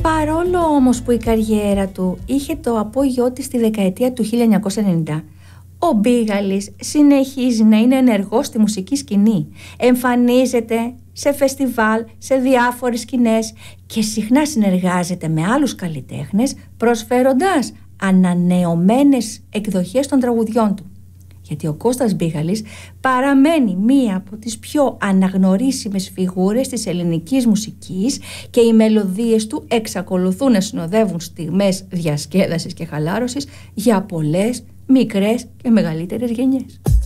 Παρόλο όμως που η καριέρα του είχε το απόγειό της στη δεκαετία του 1990, ο Μπίγαλης συνεχίζει να είναι ενεργός στη μουσική σκηνή. Εμφανίζεται σε φεστιβάλ, σε διάφορες σκηνές και συχνά συνεργάζεται με άλλους καλλιτέχνες, προσφέροντας ανανεωμένες εκδοχές των τραγουδιών του. Γιατί ο Κώστας Μπίγαλης παραμένει μία από τις πιο αναγνωρίσιμες φιγούρες της ελληνικής μουσικής και οι μελωδίες του εξακολουθούν να συνοδεύουν στιγμές διασκέδασης και χαλάρωσης για πολλές μικρές και μεγαλύτερες γενιές.